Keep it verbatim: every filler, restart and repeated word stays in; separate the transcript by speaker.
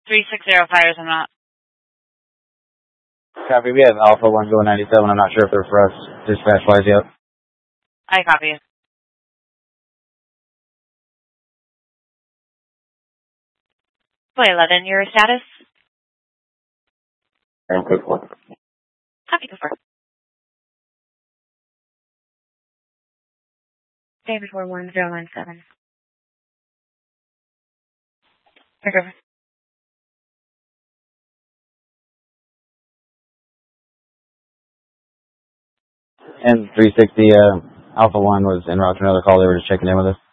Speaker 1: three six zero fires, I'm not.
Speaker 2: Copy, we have Alpha one going ninety-seven. I'm not sure if they're for us dispatch-wise yet.
Speaker 1: I copy you. Boy, eleven, your status?
Speaker 2: I'm good for.
Speaker 1: Copy, go for it. David four one zero nine seven. Take over.
Speaker 2: And three sixty, uh, Alpha one was en route to another call. They were just checking in with us.